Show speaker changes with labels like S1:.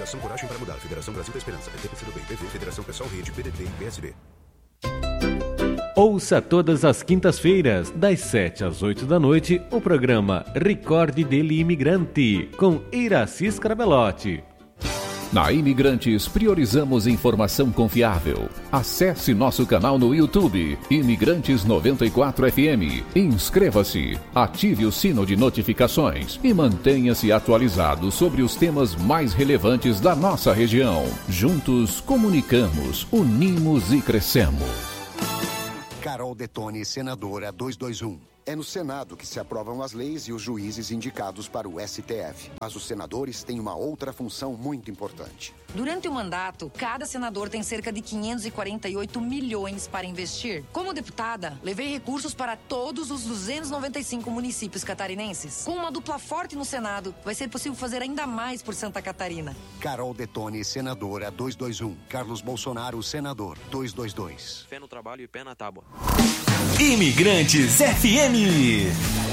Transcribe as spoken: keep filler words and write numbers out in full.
S1: Federação Coragem para Mudar. Federação Brasil da Esperança. P T, P C do Bem, P V, Federação Pessoal Rede, P D T e P S D.
S2: Ouça todas as quintas-feiras, das sete às oito da noite, o programa Recorde dele Imigrante, com Iracy Scarabellotti.
S3: Na Imigrantes, priorizamos informação confiável. Acesse nosso canal no YouTube, Imigrantes noventa e quatro F M. Inscreva-se, ative o sino de notificações e mantenha-se atualizado sobre os temas mais relevantes da nossa região. Juntos, comunicamos, unimos e crescemos.
S4: Carol Detone, senadora duzentos e vinte e um. É no Senado que se aprovam as leis e os juízes indicados para o S T F. Mas os senadores têm uma outra função muito importante.
S5: Durante o mandato, cada senador tem cerca de quinhentos e quarenta e oito milhões para investir. Como deputada, levei recursos para todos os duzentos e noventa e cinco municípios catarinenses. Com uma dupla forte no Senado, vai ser possível fazer ainda mais por Santa Catarina.
S4: Carol Detone, senadora duzentos e vinte e um. Carlos Bolsonaro, senador duzentos e vinte e dois.
S6: Fé no trabalho e pé na tábua.
S7: Imigrantes F M.